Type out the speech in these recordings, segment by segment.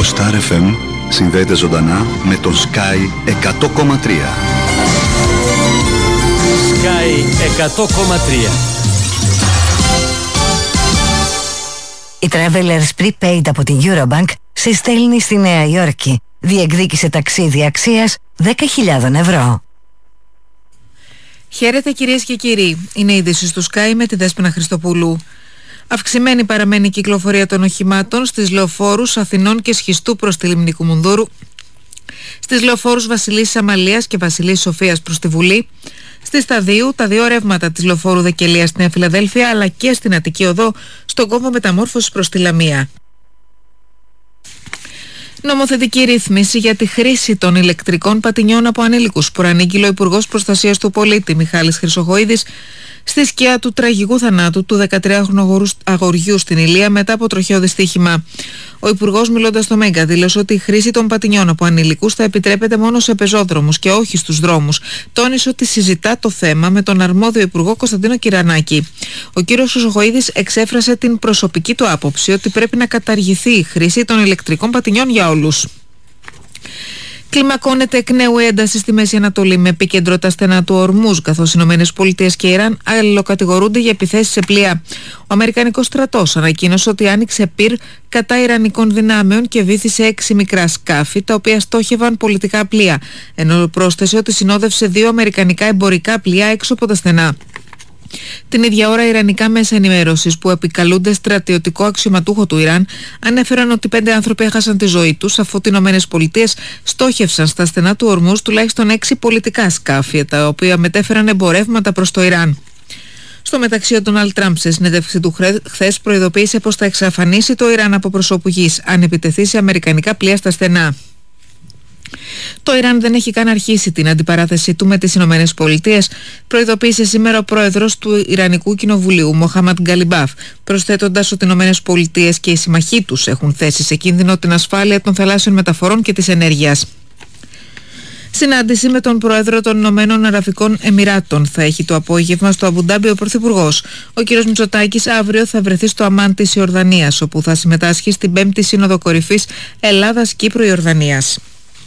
Το Star FM συνδέεται ζωντανά με τον Sky 100,3. Sky 100,3. Η Travelers Prepaid από την Eurobank σε στέλνει στη Νέα Υόρκη. Διεκδίκησε ταξίδι αξίας 10.000 ευρώ. Χαίρετε κυρίες και κύριοι. Είναι η είδηση του Sky με τη Δέσποινα Χριστοπούλου. Αυξημένη παραμένει η κυκλοφορία των οχημάτων στις λεωφόρους Αθηνών και Σχιστού προς τη Λιμνή Κουμουνδούρου, στις λεωφόρους Βασιλής Αμαλίας και Βασιλής Σοφίας προς τη Βουλή, στη Σταδίου, τα δύο ρεύματα της λεωφόρου Δεκελίας στη Νέα Φιλαδέλφια, αλλά και στην Αττική Οδό, στον κόμβο μεταμόρφωσης προς τη Λαμία. Νομοθετική ρύθμιση για τη χρήση των ηλεκτρικών πατινιών από ανήλικους, προανήγγειλε ο Υπουργός Προστασίας του Πολίτη Μιχάλης Χρυσοχοΐδης στη σκιά του τραγικού θανάτου του 13χρονου αγοριού στην Ηλία μετά από τροχαίο δυστύχημα. Ο Υπουργός, μιλώντας στο Μέγκα, δήλωσε ότι η χρήση των πατινιών από ανηλικούς θα επιτρέπεται μόνο σε πεζόδρομους και όχι στους δρόμους. Τόνισε ότι συζητά το θέμα με τον αρμόδιο Υπουργό Κωνσταντίνο Κυρανάκη. Ο κ. Χρυσοχοΐδης εξέφρασε την προσωπική του άποψη ότι πρέπει να καταργηθεί η χρήση των ηλεκτρικών πατινιών για όλους. Κλιμακώνεται εκ νέου ένταση στη Μέση Ανατολή με επίκεντρο τα στενά του Ορμούζ, καθώς οι ΗΠΑ και Ιράν αλληλοκατηγορούνται για επιθέσεις σε πλοία. Ο Αμερικανικός στρατός ανακοίνωσε ότι άνοιξε πυρ κατά Ιρανικών δυνάμεων και βύθισε 6 μικρά σκάφη, τα οποία στόχευαν πολιτικά πλοία, ενώ πρόσθεσε ότι συνόδευσε 2 αμερικανικά εμπορικά πλοία έξω από τα στενά. Την ίδια ώρα, ιρανικά μέσα ενημέρωσης που επικαλούνται στρατιωτικό αξιωματούχο του Ιράν ανέφεραν ότι 5 άνθρωποι έχασαν τη ζωή τους αφού οι ΗΠΑ στόχευσαν στα στενά του Ορμούζ τουλάχιστον 6 πολιτικά σκάφη, τα οποία μετέφεραν εμπορεύματα προς το Ιράν. Στο μεταξύ, ο Ντόναλντ Τραμπ σε συνέντευξη του χθες προειδοποίησε πως θα εξαφανίσει το Ιράν από προσώπου γης αν επιτεθεί σε αμερικανικά πλοία στα στενά. Το Ιράν δεν έχει καν αρχίσει την αντιπαράθεσή του με τις Ηνωμένες Πολιτείες, προειδοποίησε σήμερα ο πρόεδρος του Ιρανικού Κοινοβουλίου, Μοχάμαντ Γκαλιμπάφ, προσθέτοντας ότι οι Ηνωμένες Πολιτείες και οι συμμαχοί τους έχουν θέσει σε κίνδυνο την ασφάλεια των θαλάσσιων μεταφορών και της ενέργειας. Συνάντηση με τον πρόεδρο των Ηνωμένων Αραβικών Εμιράτων θα έχει το απόγευμα στο Αμπουντάμπι ο Πρωθυπουργός. Ο κ. Μητσοτάκης αύριο θα βρεθεί στο Αμάν της Ιορδανίας, όπου θα συμμετάσχει στην 5η Σύνοδο Κορυφής Ελλάδας-Κύπρου-Ιορδανίας.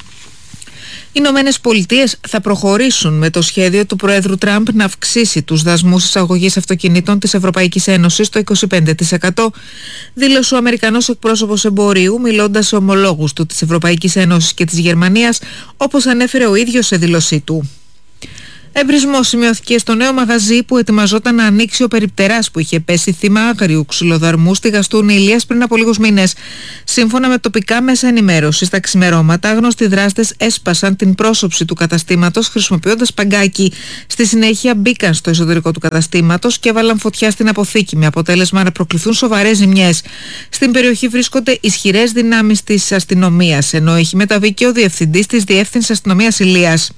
Οι Ηνωμένες Πολιτείες θα προχωρήσουν με το σχέδιο του Προέδρου Τραμπ να αυξήσει τους δασμούς εισαγωγής αυτοκινήτων της Ευρωπαϊκής Ένωσης στο 25%, δήλωσε ο Αμερικανός εκπρόσωπος εμπορίου, μιλώντας σε ομολόγους του της Ευρωπαϊκής Ένωσης και της Γερμανίας, όπως ανέφερε ο ίδιος σε δήλωσή του. Εμπρισμός σημειώθηκε στο νέο μαγαζί που ετοιμαζόταν να ανοίξει ο περιπτεράς που είχε πέσει θύμα άγριου ξυλοδαρμού στη Γαστούνη Ηλίας πριν από λίγους μήνες. Σύμφωνα με τοπικά μέσα ενημέρωσης, τα ξημερώματα άγνωστοι δράστες έσπασαν την πρόσωψη του καταστήματος χρησιμοποιώντας παγκάκι. Στη συνέχεια μπήκαν στο εσωτερικό του καταστήματος και έβαλαν φωτιά στην αποθήκη, με αποτέλεσμα να προκληθούν σοβαρές ζημιές. Στην περιοχή βρίσκονται ισχυρές δυνάμεις της αστυνομίας, ενώ έχει μεταβεί και ο διευθυντής της Διεύθυνσης Αστυνομίας Ηλίας.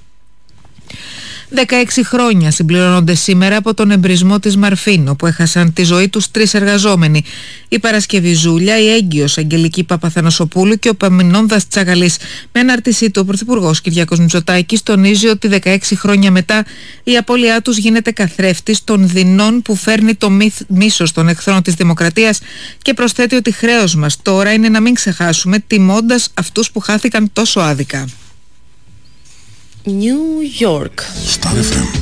16 χρόνια συμπληρώνονται σήμερα από τον εμπρισμό της Μαρφίν, όπου έχασαν τη ζωή τους 3 εργαζόμενοι. Η Παρασκευή Ζούλια, η έγκυος Αγγελική Παπαθανασοπούλου και ο Παμινώνδας Τσαγαλής. Με ανάρτησή του, ο Πρωθυπουργός Κυριάκος Μητσοτάκης τονίζει ότι 16 χρόνια μετά η απώλειά τους γίνεται καθρέφτης των δεινών που φέρνει το μίσος των εχθρών της δημοκρατίας και προσθέτει ότι χρέος μας τώρα είναι να μην ξεχάσουμε, τιμώντας αυτούς που χάθηκαν τόσο άδικα. New York. Star FM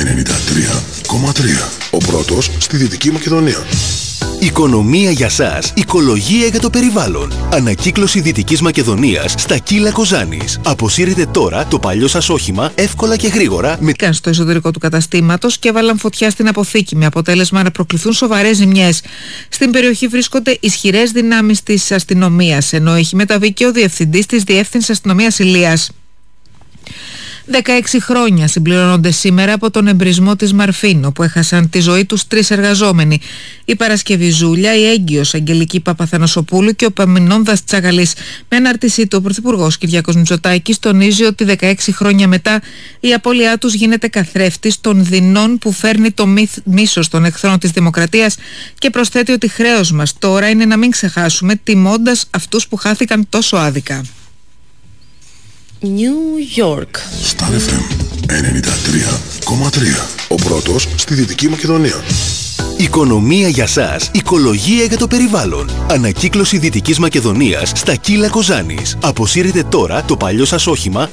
93,3. Ο πρώτος στη Δυτική Μακεδονία. Οικονομία για σας, οικολογία για το περιβάλλον. Ανακύκλωση Δυτικής Μακεδονίας στα Κύλα Κοζάνης. Αποσύρετε τώρα το παλιό σας όχημα εύκολα και γρήγορα. Μπήκαν στο εσωτερικό του καταστήματος και έβαλαν φωτιά στην αποθήκη, με αποτέλεσμα να προκληθούν σοβαρές ζημιές. Στην περιοχή βρίσκονται ισχυρές δυνάμεις της αστυνομίας, ενώ έχει μεταβεί και ο διευθυντής της Διεύθυνσης Αστυνομίας Ηλίας. 16 χρόνια συμπληρώνονται σήμερα από τον εμπρισμό της Μαρφίν, όπου έχασαν τη ζωή τους 3 εργαζόμενοι. Η Παρασκευή Ζούλια, η έγκυος Αγγελική Παπαθανασοπούλου και ο Παμινώνδας Τσαγαλής. Με ανάρτησή του, ο Πρωθυπουργός Κυριάκος Μητσοτάκης τονίζει ότι 16 χρόνια μετά η απώλειά τους γίνεται καθρέφτης των δεινών που φέρνει το μίσος των εχθρών της δημοκρατίας και προσθέτει ότι χρέος μας τώρα είναι να μην ξεχάσουμε, τιμώντας αυτούς που χάθηκαν τόσο άδικα. New York. Star FM 93,3. Ο πρώτος στη Δυτική Μακεδονία. Οικονομία για σας, οικολογία για το περιβάλλον. Ανακύκλωση Δυτικής Μακεδονίας στα Κύλα Κοζάνης. Αποσύρετε τώρα το παλιό σας όχημα